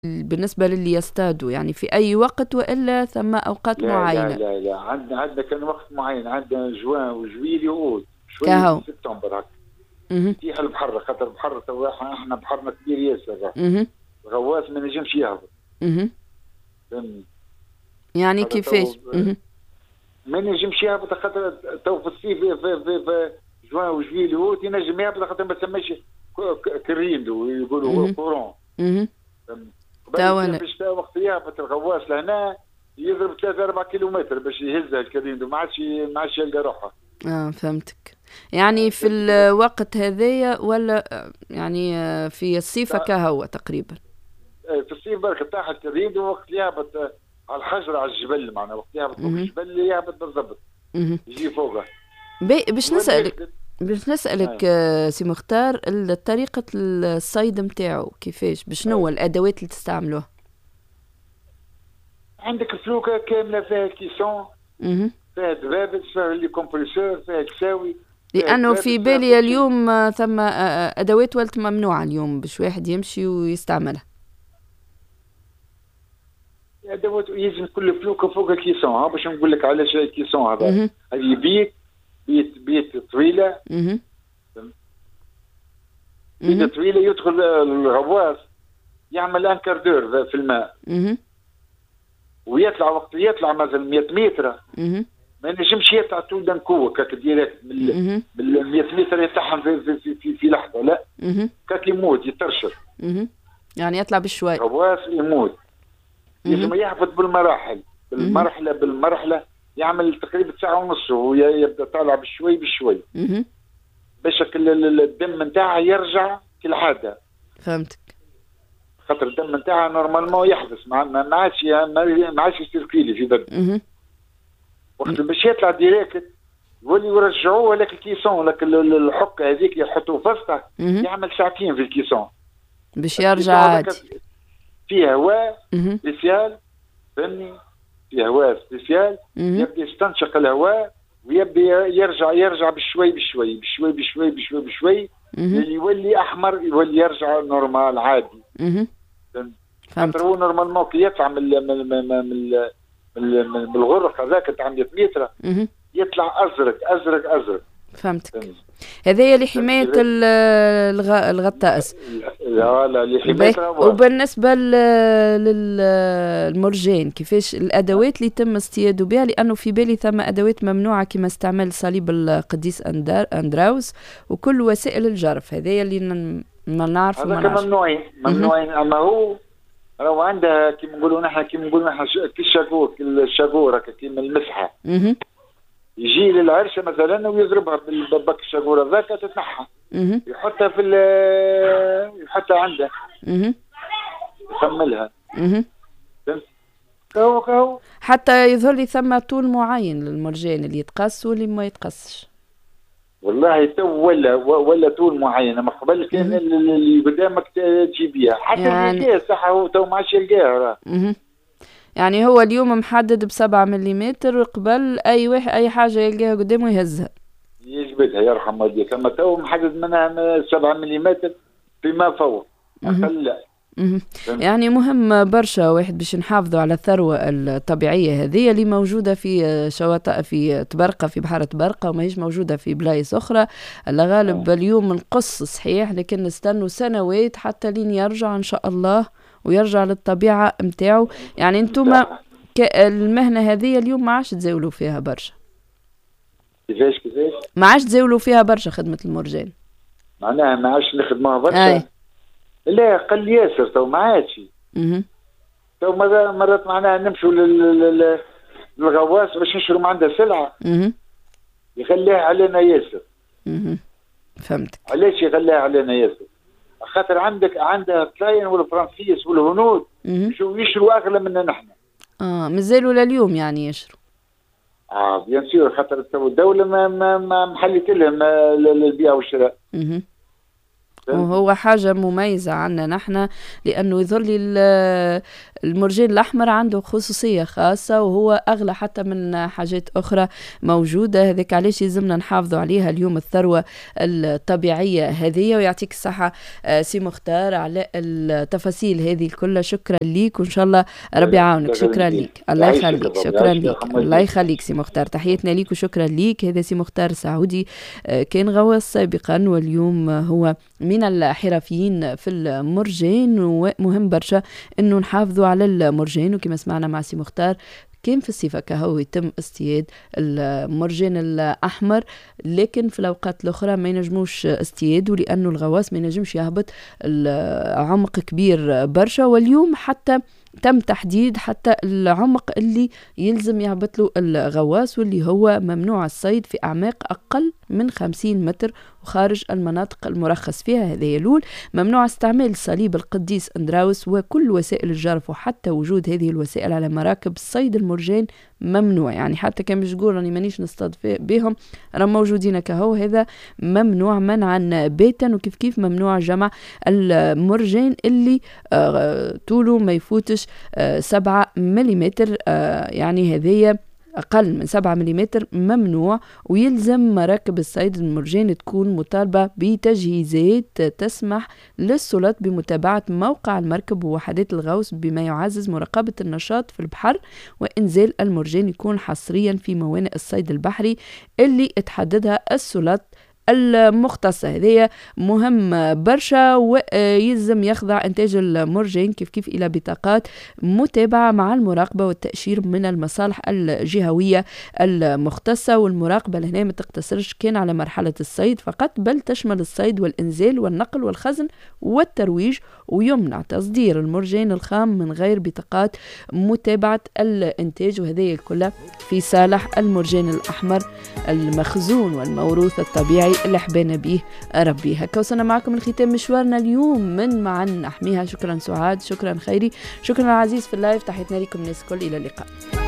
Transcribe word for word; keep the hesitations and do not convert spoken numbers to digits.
بالنسبة للي يصطادوا يعني في أي وقت وإلا ثم أوقات لا معينة؟ لا لا لا عندنا عندنا كان وقت معين، عندنا جوان وجويلي وأوت شوية كهو. في سبتمبر هكا اها يتيح البحر، خاطر البحر توا احنا بحرنا كبير ياسر، اها الغواص ما نجمش يهبط. اها فهمني؟ يعني هذا تو كيفاش؟ اها ما نجمش يهبط خاطر تو في الصيف في في في جوان وجويلي وأوت ينجم يهبط خاطر ما تسميش كريندو يقولوا كورون. اها توا انا في الشتاء وقت يهبط الغواص لهنا يضرب ثلاثة أربعة كيلومتر باش يهزها الكريندو، ما عادش ما عادش يلقى روحه. اه فهمتك. يعني في الوقت هذايا ولا يعني في الصيف كهو تقريبا؟ في الصيف برك طاح الكريندو وقت يهبط على الحجر على الجبل، معناها وقت يهبط فوق الجبل يهبط بالضبط يجي فوقه. باش نسألك باش نسألك آه. سي مختار طريقة الصيد نتاعو كيفاش؟ بشنو الأدوات اللي تستعملوها؟ عندك فلوكة كاملة فيها كيسون، فيها دبابس، فيها لي كومبريسور، فيها كساوي. لأنه في بالي اليوم ثم أدوات ولت ممنوعة اليوم باش واحد يمشي ويستعملها. أدوات يلزم كل فلوكة فوق الكيسون، باش نقول لك علاش الكيسون هذا. هذه بيت بيت بيت طويلة. بيت طويلة يدخل الغواص يعمل انكاردور في الماء. ويطلع وقت يطلع مثلا مئة متر ما نجمش يطلع طول دنكوه كاك ديريكت من مئة متر يتحم في في في, في, في لحظه، لا كاك يموت يترشر. يعني يطلع بشوي غواص يموت. لازم يهبط بالمراحل بالمرحله بالمرحله يعمل تقريبا ساعه ونص ويبدا طالع بشوي بشوي باش الدم نتاعها يرجع كالعاده. فهمتك. خاطر الدم نتاعها نورمالمون يحبس ما عادش ما عادش يسيركيلي في دم. وقت باش يطلع ديريكت يولي يرجعوه ولكن الكيسون لك الحكه هذيك يحطوه فسطه يعمل ساعتين في الكيسون باش يرجع عادي. فيه هواء سبيسيال، فهمني؟ فيه هواء سبيسيال يبدا يستنشق الهواء ويبدا يرجع يرجع بشوي بشوي بشوي بشوي بشوي بشوي اللي يولي احمر يولي يرجع نورمال عادي. فهمت. هو نورمالمون كي يطلع من من من من الغرق هذاك تاع مئة متر يطلع ازرق ازرق ازرق. فهمتك. هذايا لحمايه الغطاس. لا لا لحمايه. وبالنسبه للمرجان كيفاش الادوات اللي تم اصطياده بها؟ لانه في بالي ثم ادوات ممنوعه كما استعمال صليب القديس اندراوس وكل وسائل الجرف، هذايا اللي ما نعرفوا. هذاك ممنوعين ممنوعين اما هو راهو عندها كيما نقولوا نحن كيما نقولوا نحن كي الشاكور الشاكور هكا كيما المسحه. يجي للعرشه مثلا ويضربها بالبك الشاكور هذاك تتنحى. يحطها في يحطها عنده. يكملها. فهمت؟ كهو كهو حتى يظهر لي ثم طول معين للمرجان اللي يتقص واللي ما يتقصش. والله تو ولا ولا طول معين، اما قبل كان اللي قدامك تجيبيها حتى يعني... يلقاه صح هو تو ما عادش يلقاه. يعني هو اليوم محدد بسبعة مليمتر، قبل اي واحد اي حاجه يلقاها قدامه يهزها يجبدها يرحم والديك. اما تو محدد منها سبعة مليمتر فيما فوق اقل لا. يعني مهم برشا واحد باش نحافظوا على الثروة الطبيعية هذه اللي موجودة في شواطئ في تبرقة في بحر تبرقة وما هيش موجودة في بلايص أخرى. الغالب اليوم نقص صحيح لكن نستنوا سنوات حتى لين يرجع إن شاء الله ويرجع للطبيعة متاعه. يعني انتم المهنة هذه اليوم ما عادش تزاولوا فيها برشا. كيفاش كيفاش؟ ما عادش تزاولوا فيها برشا خدمة المرجان. معناها ما عادش نخدموها برشا. أي. لا قل ياسر تو ما عادش. تو مرات معناها نمشوا للغواص باش نشروا عندها سلعه يخليها علينا ياسر. فهمتك. علاش يخليها علينا ياسر؟ خاطر عندك عندها الطلاين والفرنسيس والهنود يشروا يشروا اغلى منا نحن. اه مازالوا لليوم يعني يشروا. اه بيان سور خاطر تو الدوله ما ما, ما محلت لهم البيع والشراء. وهو حاجة مميزة عنا نحن لأنه يظل لي المرجان الأحمر عنده خصوصية خاصة وهو أغلى حتى من حاجات أخرى موجودة، هذاك علاش يلزمنا نحافظوا عليها اليوم الثروة الطبيعية هذه. ويعطيك الصحة سي مختار على التفاصيل هذه الكل، شكرا ليك وإن شاء الله ربي يعاونك. شكرا ليك، الله يخليك، شكرا ليك، الله يخليك سي مختار، تحياتنا ليك وشكرا ليك. هذا سي مختار سعودي كان غواص سابقا واليوم هو من الحرفيين في المرجان، ومهم برشا انه نحافظوا على المرجان. وكما سمعنا مع سي مختار كان في الصيف كهو يتم اصطياد المرجان الأحمر، لكن في الأوقات الأخرى ما ينجموش اصطياده لأنه الغواص ما ينجمش يهبط العمق كبير برشا. واليوم حتى تم تحديد حتى العمق اللي يلزم يهبط له الغواص، واللي هو ممنوع الصيد في أعماق أقل من خمسين متر وخارج المناطق المرخص فيها. هذا يلول ممنوع استعمال صليب القديس أندراوس وكل وسائل الجرف، وحتى وجود هذه الوسائل على مراكب صيد المرجان ممنوع. يعني حتى كان مش تقول راني مانيش نصطاد بهم راه موجودين كهو، هذا ممنوع منعا باتا. وكيف كيف ممنوع جمع المرجان اللي آه طوله ما يفوتش آه سبعة مليمتر، آه يعني هذه أقل من سبعة مليمتر ممنوع. ويلزم مراكب الصيد المرجان تكون مطالبة بتجهيزات تسمح للسلطات بمتابعة موقع المركب ووحدات الغوص بما يعزز مراقبة النشاط في البحر. وإنزال المرجان يكون حصريا في موانئ الصيد البحري اللي تحددها السلطات المختصة. هذه مهم برشا. ويلزم يخضع إنتاج المرجان كيف كيف إلى بطاقات متابعة مع المراقبة والتأشير من المصالح الجهوية المختصة. والمراقبة لهنا ما تقتصرش كان على مرحلة الصيد فقط، بل تشمل الصيد والإنزال والنقل والخزن والترويج. ويمنع تصدير المرجان الخام من غير بطاقات متابعة الإنتاج، وهذه كلها في صالح المرجان الأحمر المخزون والموروث الطبيعي اللي حبينا به ربي. هكا وصلنا معكم لختام مشوارنا اليوم من معا نحميها. شكرا سعاد، شكرا خيري، شكرا عزيز في اللايف، تحياتنا لكم الناس الكل، إلى اللقاء.